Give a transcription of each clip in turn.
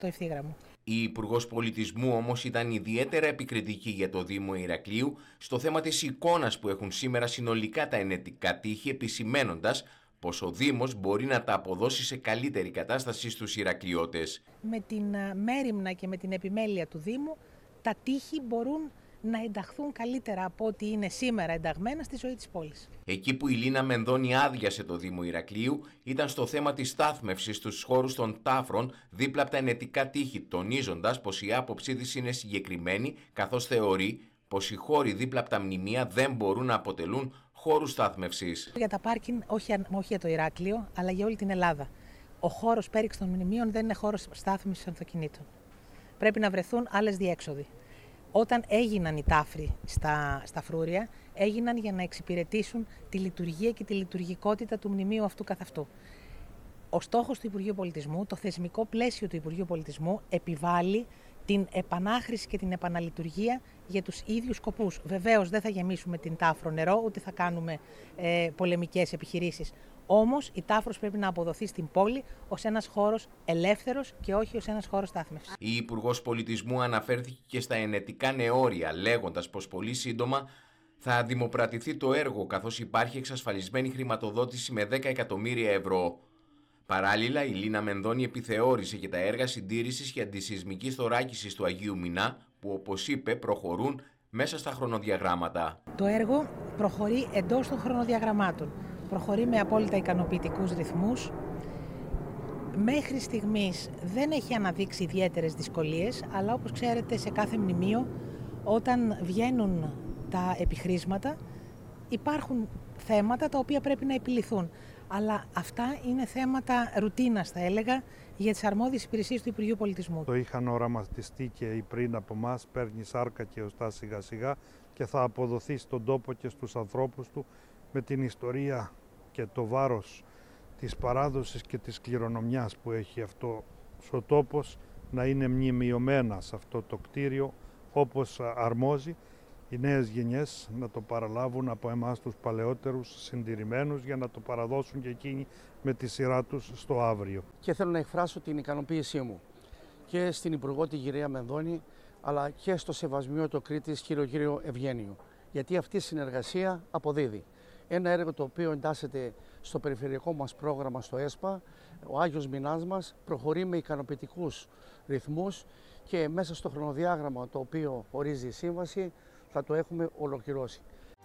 το ευθύγραμμο. Η Υπουργός Πολιτισμού όμως ήταν ιδιαίτερα επικριτική για το Δήμο Ηρακλείου στο θέμα της εικόνας που έχουν σήμερα συνολικά τα ενετικά τείχη, επισημαίνοντας πως ο Δήμος μπορεί να τα αποδώσει σε καλύτερη κατάσταση στους Ηρακλειώτες. Με την μέριμνα και με την επιμέλεια του Δήμου, τα τείχη μπορούν να ενταχθούν καλύτερα από ό,τι είναι σήμερα ενταγμένα στη ζωή της πόλης. Εκεί που η Λίνα Μενδώνη άδειασε το Δήμο Ηρακλείου ήταν στο θέμα της στάθμευσης στους χώρους των τάφρων δίπλα από τα ενετικά τείχη, τονίζοντας πως η άποψή της είναι συγκεκριμένη, καθώς θεωρεί πως οι χώροι δίπλα από τα μνημεία δεν μπορούν να αποτελούν χώρους στάθμευσης. Για τα πάρκινγκ, όχι για το Ηράκλειο, αλλά για όλη την Ελλάδα. Ο χώρος πέριξ των μνημείων δεν είναι χώρος στάθμευσης αυτοκινήτων. Πρέπει να βρεθούν άλλες διέξοδοι. Όταν έγιναν οι τάφροι στα φρούρια, έγιναν για να εξυπηρετήσουν τη λειτουργία και τη λειτουργικότητα του μνημείου αυτού καθ' αυτού. Ο στόχος του Υπουργείου Πολιτισμού, το θεσμικό πλαίσιο του Υπουργείου Πολιτισμού, επιβάλλει την επανάχρηση και την επαναλειτουργία για τους ίδιους σκοπούς. Βεβαίως δεν θα γεμίσουμε την τάφρο νερό, ούτε θα κάνουμε πολεμικές επιχειρήσεις. Όμως η τάφρος πρέπει να αποδοθεί στην πόλη ως ένας χώρος ελεύθερος και όχι ως ένας χώρος στάθμευσης. Η Υπουργός Πολιτισμού αναφέρθηκε και στα ενετικά νεώρια, λέγοντας πως πολύ σύντομα θα δημοπρατηθεί το έργο, καθώς υπάρχει εξασφαλισμένη χρηματοδότηση με 10 εκατομμύρια ευρώ. Παράλληλα, η Λίνα Μενδώνη επιθεώρησε και τα έργα συντήρησης και αντισεισμικής θωράκισης του Αγίου Μινά, που όπως είπε προχωρούν μέσα στα χρονοδιαγράμματα. Το έργο προχωρεί εντός των χρονοδιαγραμμάτων. Προχωρεί με απόλυτα ικανοποιητικούς ρυθμούς. Μέχρι στιγμής δεν έχει αναδείξει ιδιαίτερες δυσκολίες, αλλά όπως ξέρετε σε κάθε μνημείο όταν βγαίνουν τα επιχρήσματα υπάρχουν θέματα τα οποία πρέπει να επιληθούν. Αλλά αυτά είναι θέματα ρουτίνας, θα έλεγα, για τις αρμόδιες υπηρεσίες του Υπουργείου Πολιτισμού. Το είχαν οραματιστεί και οι πριν από εμάς, παίρνει σάρκα και οστά σιγά σιγά και θα αποδοθεί στον τόπο και στους ανθρώπους του με την ιστορία και το βάρος της παράδοσης και της κληρονομιάς που έχει αυτό ο τόπος, να είναι μνημειωμένα σε αυτό το κτίριο όπως αρμόζει, οι νέες γενιές να το παραλάβουν από εμάς τους παλαιότερους συντηρημένους για να το παραδώσουν και εκείνοι με τη σειρά τους στο αύριο. Και θέλω να εκφράσω την ικανοποίησή μου και στην Υπουργό την κυρία Μενδώνη, αλλά και στο Σεβασμιότο Κρήτης κύριο Ευγένιο, γιατί αυτή η συνεργασία αποδίδει. Ένα έργο το οποίο εντάσσεται στο περιφερειακό μας πρόγραμμα στο ΕΣΠΑ, ο Άγιος Μινάς μας προχωρεί με ικανοποιητικούς ρυθμούς και μέσα στο χρονοδιάγραμμα το οποίο ορίζει η σύμβαση θα το έχουμε ολοκληρώσει.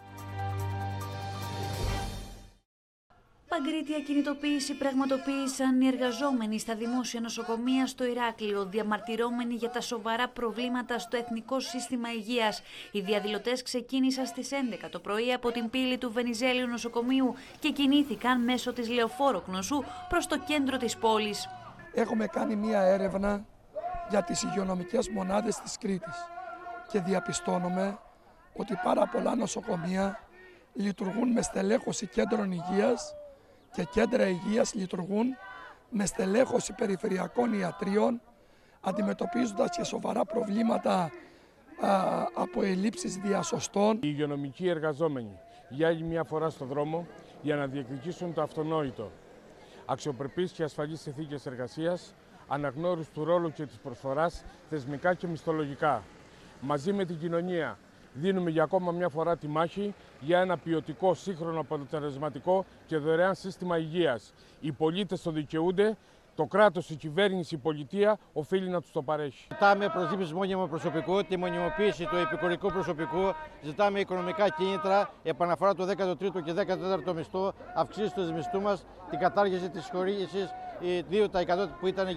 Παγκρίτια κινητοποίηση πραγματοποίησαν οι εργαζόμενοι στα δημόσια νοσοκομεία στο Ηράκλειο, διαμαρτυρώμενοι για τα σοβαρά προβλήματα στο Εθνικό Σύστημα Υγείας. Οι διαδηλωτές ξεκίνησαν στις 11 το πρωί από την πύλη του Βενιζέλιου νοσοκομείου και κινήθηκαν μέσω της Λεωφόρο Κνωσού προς το κέντρο της πόλης. Έχουμε κάνει μία έρευνα για τις υγειονομικές μονάδες της Κρήτης και διαπιστώνουμε ότι πάρα πολλά νοσοκομεία λειτουργούν με στελέχωση κέντρων υγείας και κέντρα υγείας λειτουργούν με στελέχωση περιφερειακών ιατρίων, αντιμετωπίζοντας και σοβαρά προβλήματα από ελλείψεις διασωστών. Οι υγειονομικοί εργαζόμενοι για άλλη μια φορά στο δρόμο για να διεκδικήσουν το αυτονόητο. Αξιοπρεπείς και ασφαλείς συνθήκες εργασίας, αναγνώριση του ρόλου και της προσφοράς θεσμικά και μισθολογικά. Μαζί με την κοινωνία δίνουμε για ακόμα μια φορά τη μάχη για ένα ποιοτικό, σύγχρονο, αποτελεσματικό και δωρεάν σύστημα υγείας. Οι πολίτες το δικαιούνται, το κράτος, η κυβέρνηση, η πολιτεία οφείλει να τους το παρέχει. Ζητάμε προσλήψεις μόνιμου προσωπικού, τη μονιμοποίηση του επικουρικού προσωπικού, ζητάμε οικονομικά κίνητρα, επαναφορά του 13ου και 14ου μισθού, αυξήσεις του μισθού μας, την κατάργηση της χορήγησης 2% που ήταν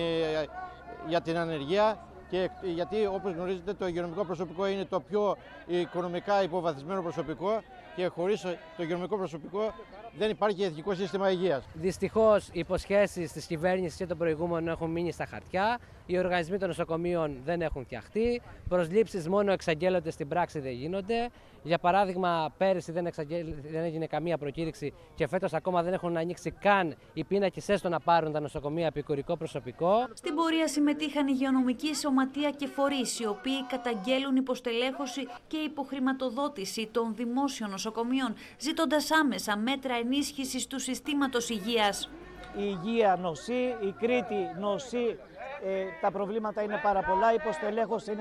για την ανεργία. Και γιατί, όπως γνωρίζετε, το υγειονομικό προσωπικό είναι το πιο οικονομικά υποβαθμισμένο προσωπικό και χωρίς το υγειονομικό προσωπικό δεν υπάρχει εθνικό σύστημα υγείας. Δυστυχώς, οι υποσχέσεις της κυβέρνησης και των προηγούμενων έχουν μείνει στα χαρτιά. Οι οργανισμοί των νοσοκομείων δεν έχουν φτιαχτεί. Προσλήψεις μόνο εξαγγέλλονται, στην πράξη δεν γίνονται. Για παράδειγμα, πέρυσι δεν έγινε καμία προκήρυξη και φέτος ακόμα δεν έχουν ανοίξει καν οι πίνακες έστω να πάρουν τα νοσοκομεία επικουρικό προσωπικό. Στην πορεία συμμετείχαν υγειονομική σωματεία και φορείς, οι οποίοι καταγγέλουν υποστελέχωση και υποχρηματοδότηση των δημόσιων νοσοκομείων, ζητώντας άμεσα μέτρα ενίσχυσης του συστήματος υγείας. Η υγεία νοσεί, η Κρήτη νοσεί Τα προβλήματα είναι πάρα πολλά, η υποστελέχωση είναι